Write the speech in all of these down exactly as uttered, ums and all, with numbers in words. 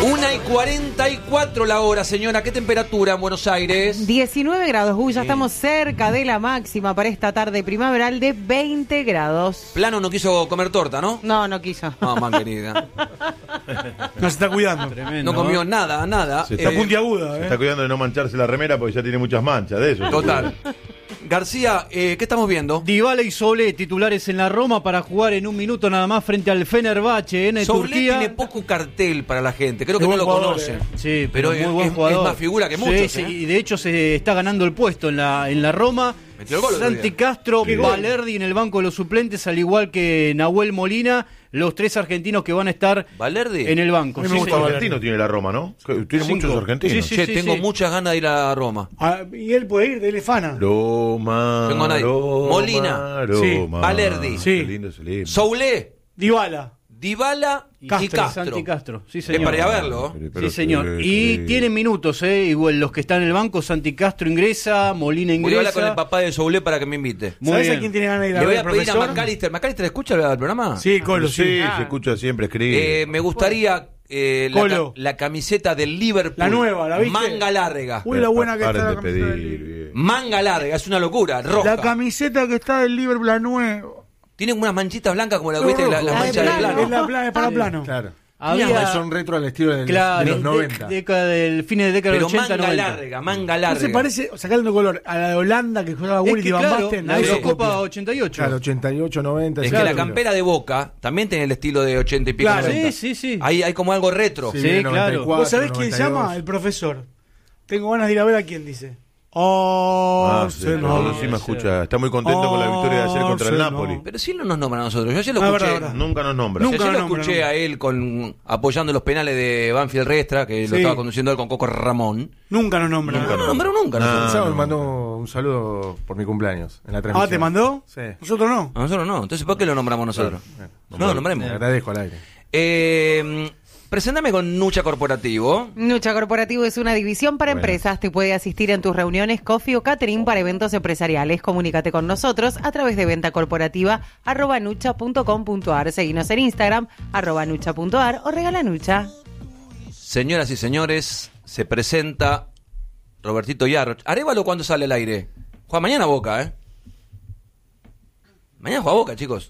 Una y cuarenta y cuatro la hora, señora. ¿Qué temperatura en Buenos Aires? diecinueve grados. Uy, ya Sí. estamos cerca de la máxima para esta tarde primaveral de veinte grados. Plano no quiso comer torta, ¿no? No, no quiso. No, más querida. No se está cuidando. Tremendo. No comió nada, nada. Sí, Eh, Está puntiaguda, Se ¿eh? está cuidando de no mancharse la remera porque ya tiene muchas manchas de eso. Total. García, eh, ¿qué estamos viendo? Dybala y Soule titulares en la Roma para jugar en un minuto nada más frente al Fenerbahce en Soule Turquía. tiene poco cartel para la gente. Creo Qué que no buen lo jugador, conocen. Sí, pero pero, es, muy buen es- jugador. es más figura que Sí, muchos. sí, ¿eh? y de hecho se está ganando el puesto en la en la Roma. Metió el gol el otro Santi día. Castro, Qué gol. Valerdi en el banco de los suplentes, al igual que Nahuel Molina, los tres argentinos que van a estar Valerdi. en el banco. A mí me Sí, gusta señor. Valerdi. Argentino tiene la Roma, ¿no? Tiene Cinco. muchos argentinos. Sí, Che, sí, tengo sí. muchas ganas de ir a Roma. Ah, y él puede ir, él es fana. Roma, Tengo a nadie. Roma, Molina. Sí. Roma. Valerdi. Qué Sí. lindo ese lindo. Soule, Dybala. Dybala y Castro, Castro. Santi Castro, sí Es señor. para ir a verlo. Pero- pero- Sí, señor. pero- Y pero- tienen minutos, ¿eh? Igual los que están en el banco, Santi Castro ingresa, Molina Voy a ingresa. hablar con el papá de Soule para que me invite. Muy ¿Sabes bien. a quién tiene ganas de ir a Le voy ver, a pedir a profesor? Macalister. ¿Macalister escucha el programa? Sí, Colo, Sí, sí. se escucha siempre, escribe. Eh, me gustaría eh, la, Colo. ca- la camiseta del Liverpool. La nueva, ¿la viste? Manga larga. Uy, la buena que Paren está de la camiseta del pedir, Liverpool. bien. Manga larga, es una locura. Roja. La camiseta que está del Liverpool, la nueva. Tiene unas manchitas blancas como la No, viste, la, rojo. la La de mancha de plano. plano. Es la plana, es para plano. Claro. Había- Son retro al estilo del- Claro, de los de- noventa. década del fines de década Pero del ochenta, manga noventa. larga, manga ¿No larga. se parece, sacando color, a la de Holanda que jugaba Es Willy que, Van claro, Basten? la A eso Eurocopa copia. ochenta y ocho. Claro, ochenta y ocho, noventa. Es sí, que la claro. campera de Boca también tiene el estilo de ochenta y pico. Claro. noventa. Sí, sí, sí. Hay, hay como algo retro. Sí, Sí, viene claro. noventa y cuatro, ¿Vos sabés quién noventa y dos. llama? El profesor. Tengo ganas de ir a ver a quién dice. Oh, Ah, sí, Arsenal. sí, me escucha. Está muy contento con la victoria de ayer contra el Arsenal. Napoli. Pero sí no nos nombra a nosotros. Yo ayer lo Ah, escuché. verdad, verdad. Nunca nos nombra. Yo Nunca ayer lo lo nombra, escuché no. a él con apoyando los penales de Banfield Restra, que lo Sí. estaba conduciendo él con Coco Ramón. Nunca nos nombra. No nos nombró nunca. No. nosotros. El sábado no. me mandó un saludo por mi cumpleaños en la transmisión. Ah, ¿te mandó? Sí. Nosotros no. A nosotros no. Entonces, ¿por qué lo nombramos nosotros? Claro. No, lo nombremos. Le agradezco al aire. Eh, preséntame con Nucha Corporativo. Nucha Corporativo es una división para Bueno. empresas. Te puede asistir en tus reuniones, coffee o catering para eventos empresariales. Comunícate con nosotros a través de venta corporativa arroba nucha punto com punto ar. Seguinos en Instagram arroba nucha punto ar o regala Nucha. Señoras y señores, se presenta Robertito Yarroch. Arévalo cuando sale al aire. Juega mañana Boca, ¿eh? Mañana juega Boca, chicos.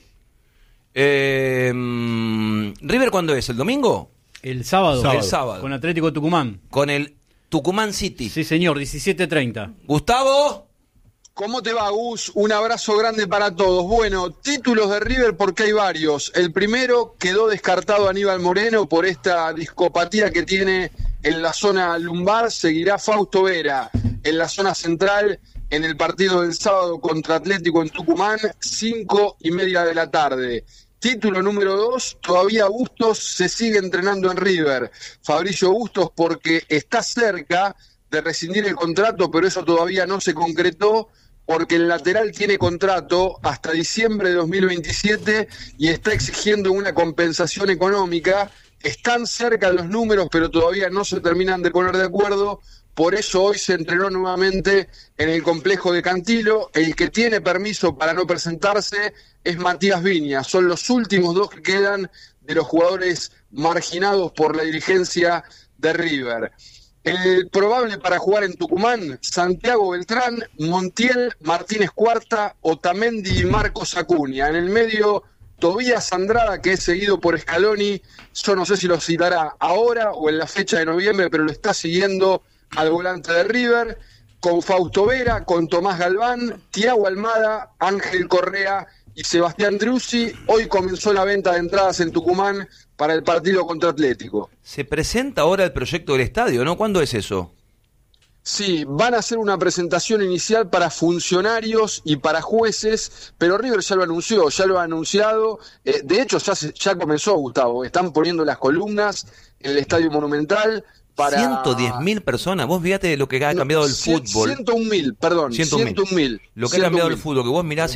Eh, mm, ¿River cuándo es? ¿El domingo? El sábado. Sábado. El sábado. Con Atlético Tucumán. Con el Tucumán City. Sí, señor, diecisiete treinta. Gustavo. ¿Cómo te va, Gus? Un abrazo grande para todos. Bueno, títulos de River porque hay varios. El primero, quedó descartado Aníbal Moreno por esta discopatía que tiene en la zona lumbar. Seguirá Fausto Vera en la zona central en el partido del sábado contra Atlético en Tucumán, cinco y media de la tarde. Título número dos, todavía Bustos se sigue entrenando en River. Fabricio Bustos porque está cerca de rescindir el contrato, pero eso todavía no se concretó, porque el lateral tiene contrato hasta diciembre de dos mil veintisiete y está exigiendo una compensación económica. Están cerca los números, pero todavía no se terminan de poner de acuerdo. Por eso hoy se entrenó nuevamente en el complejo de Cantilo. El que tiene permiso para no presentarse es Matías Viña. Son los últimos dos que quedan de los jugadores marginados por la dirigencia de River. El probable para jugar en Tucumán, Santiago Beltrán, Montiel, Martínez Cuarta, Otamendi y Marcos Acuña. En el medio, Tobías Andrada, que es seguido por Scaloni. Yo no sé si lo citará ahora o en la fecha de noviembre, pero lo está siguiendo al volante de River. Con Fausto Vera, con Tomás Galván, Thiago Almada, Ángel Correa y Sebastián Driussi. Hoy comenzó la venta de entradas en Tucumán para el partido contra Atlético. Se presenta ahora el proyecto del estadio, ¿no? ¿Cuándo es eso? Sí, van a hacer una presentación inicial para funcionarios y para jueces, pero River ya lo anunció, ya lo ha anunciado. Eh, de hecho, ya, se, ya comenzó, Gustavo. Están poniendo las columnas en el Estadio Monumental para... ciento diez mil personas. Vos fíjate lo que ha cambiado el Cien- fútbol. ciento un mil, perdón. ciento un mil. ciento un mil. Lo que ha cambiado el fútbol, que vos mirás